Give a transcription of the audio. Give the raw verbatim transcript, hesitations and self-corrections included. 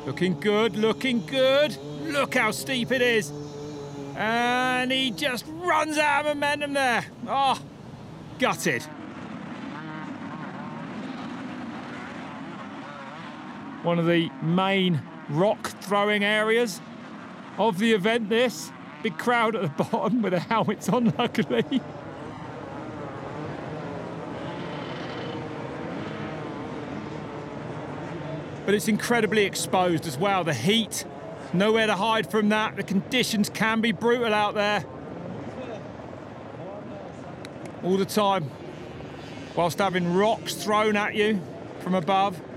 Looking good, looking good. Look how steep it is. And he just runs out of momentum there. Oh, gutted. One of the main rock throwing areas of the event, this. Big crowd at the bottom with their helmets on, luckily. But it's incredibly exposed as well. The heat, nowhere to hide from that. The conditions can be brutal out there. All the time, whilst having rocks thrown at you from above.